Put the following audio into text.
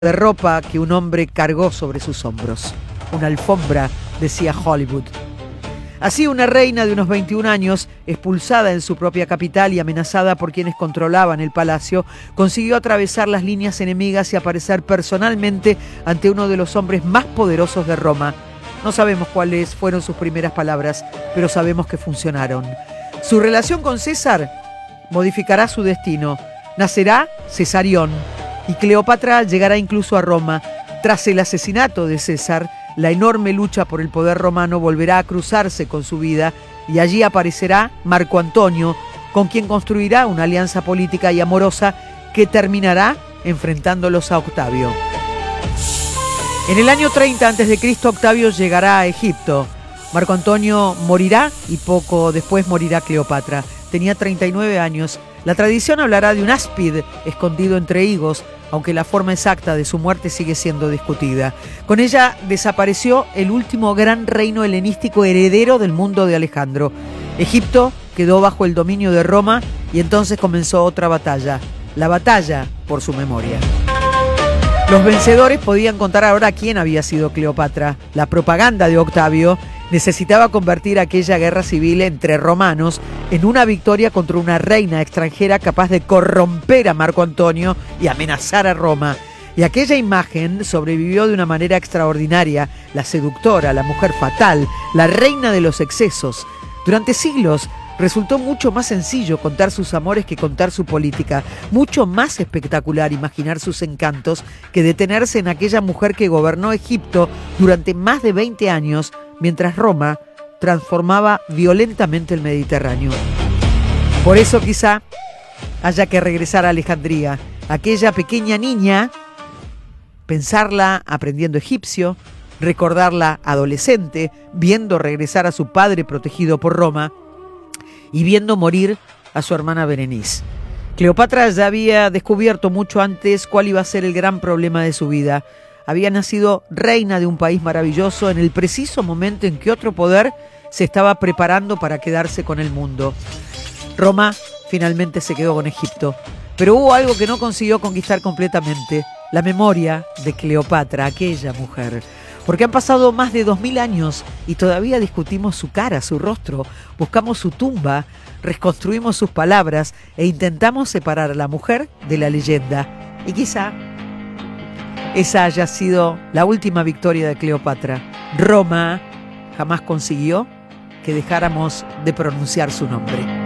de ropa que un hombre cargó sobre sus hombros. Una alfombra, decía Hollywood. Así, una reina de unos 21 años, expulsada en su propia capital y amenazada por quienes controlaban el palacio, consiguió atravesar las líneas enemigas y aparecer personalmente ante uno de los hombres más poderosos de Roma. No sabemos cuáles fueron sus primeras palabras, pero sabemos que funcionaron. Su relación con César modificará su destino. Nacerá Cesarión y Cleopatra llegará incluso a Roma. Tras el asesinato de César, la enorme lucha por el poder romano volverá a cruzarse con su vida y allí aparecerá Marco Antonio, con quien construirá una alianza política y amorosa que terminará enfrentándolos a Octavio. En el año 30 a.C., Octavio llegará a Egipto. Marco Antonio morirá y poco después morirá Cleopatra. Tenía 39 años. La tradición hablará de un áspid escondido entre higos, aunque la forma exacta de su muerte sigue siendo discutida. Con ella desapareció el último gran reino helenístico heredero del mundo de Alejandro. Egipto quedó bajo el dominio de Roma y entonces comenzó otra batalla, la batalla por su memoria. Los vencedores podían contar ahora quién había sido Cleopatra. La propaganda de Octavio necesitaba convertir aquella guerra civil entre romanos en una victoria contra una reina extranjera capaz de corromper a Marco Antonio y amenazar a Roma. Y aquella imagen sobrevivió de una manera extraordinaria. La seductora, la mujer fatal, la reina de los excesos. Durante siglos resultó mucho más sencillo contar sus amores que contar su política. Mucho más espectacular imaginar sus encantos que detenerse en aquella mujer que gobernó Egipto durante más de 20 años, mientras Roma transformaba violentamente el Mediterráneo. Por eso quizá haya que regresar a Alejandría. Aquella pequeña niña, pensarla aprendiendo egipcio, recordarla adolescente, viendo regresar a su padre protegido por Roma y viendo morir a su hermana Berenice. Cleopatra ya había descubierto mucho antes cuál iba a ser el gran problema de su vida. Había nacido reina de un país maravilloso en el preciso momento en que otro poder se estaba preparando para quedarse con el mundo. Roma finalmente se quedó con Egipto, pero hubo algo que no consiguió conquistar completamente: la memoria de Cleopatra, aquella mujer. Porque han pasado más de 2000 años y todavía discutimos su cara, su rostro, buscamos su tumba, reconstruimos sus palabras e intentamos separar a la mujer de la leyenda. Y quizá esa haya sido la última victoria de Cleopatra. Roma jamás consiguió que dejáramos de pronunciar su nombre.